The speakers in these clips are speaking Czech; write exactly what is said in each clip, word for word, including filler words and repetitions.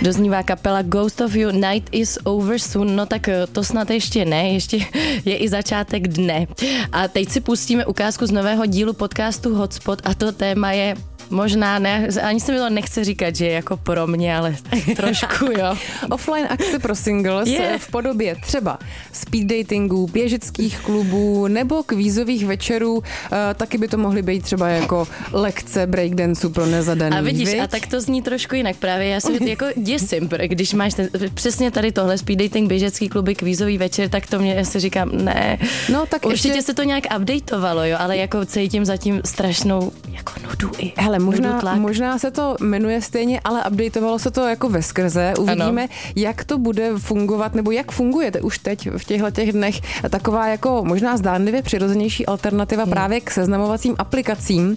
Doznívá kapela Ghost of You, Night is over soon, no tak to snad ještě ne, ještě je i začátek dne. A teď si pustíme ukázku z nového dílu podcastu Hotspot a to téma je možná ne, ani se mi to nechce říkat, že je jako pro mě, ale trošku jo. Offline akce pro singles yeah. v podobě třeba speed datingů, běžeckých klubů nebo kvízových večerů, taky by to mohly být třeba jako lekce breakdanceu pro nezadaný. A vidíš, viď? A tak to zní trošku jinak právě, já si jako děsím, když máš ten, přesně tady tohle speed dating, běžecký kluby, kvízový večer, tak to mě, já si říkám, ne. No tak určitě ještě... se to nějak updateovalo, jo, ale jako cítím zatím strašnou jako nudu i. Hele, možná, možná se to jmenuje stejně, ale updateovalo se to jako veskrze. Uvidíme, ano. jak to bude fungovat, nebo jak funguje už teď v těchto těch dnech taková jako možná zdánlivě přirozenější alternativa hmm. právě k seznamovacím aplikacím,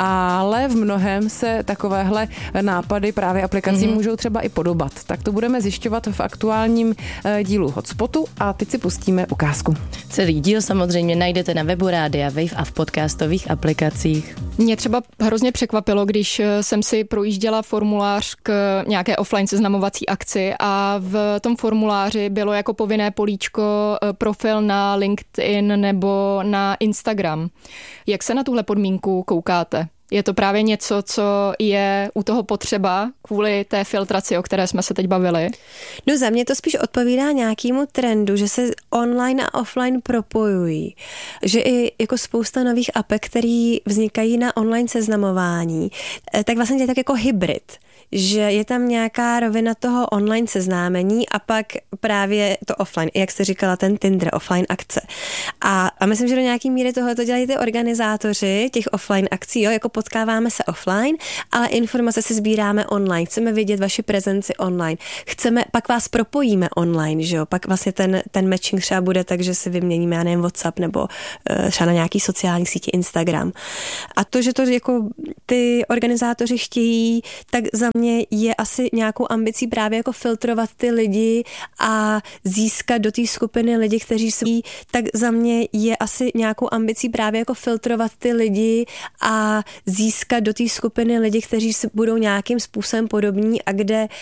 ale v mnohem se takovéhle nápady právě aplikacím hmm. můžou třeba i podobat. Tak to budeme zjišťovat v aktuálním dílu Hotspotu a teď si pustíme ukázku. Celý díl samozřejmě najdete na webu Rádia Wave a v podcastových aplikacích. Mě třeba hrozně překvapilo, když jsem si projížděla formulář k nějaké offline seznamovací akci a v tom formuláři bylo jako povinné políčko profil na LinkedIn nebo na Instagram. Jak se na tuhle podmínku koukáte? Je to právě něco, co je u toho potřeba kvůli té filtraci, o které jsme se teď bavili? No za mě to spíš odpovídá nějakému trendu, že se online a offline propojují. Že i jako spousta nových apek, které vznikají na online seznamování, tak vlastně je tak jako hybrid. Že je tam nějaká rovina toho online seznámení a pak právě to offline, jak jste říkala, ten Tinder, offline akce. A, a myslím, že do nějaký míry tohle to dělají ty organizátoři těch offline akcí, jo, jako potkáváme se offline, ale informace si sbíráme online, chceme vidět vaši prezenci online, chceme, pak vás propojíme online, že jo, pak vlastně ten, ten matching třeba bude tak, že si vyměníme, já nevím, WhatsApp nebo uh, třeba na nějaký sociální síti Instagram. A to, že to jako ty organizátoři chtějí, tak za mě je asi nějakou ambicí právě jako filtrovat ty lidi a získat do té skupiny lidi, kteří jsou, tak za mě je asi nějakou ambicí právě jako filtrovat ty lidi a získat do té skupiny lidi, kteří budou nějakým způsobem podobní a kde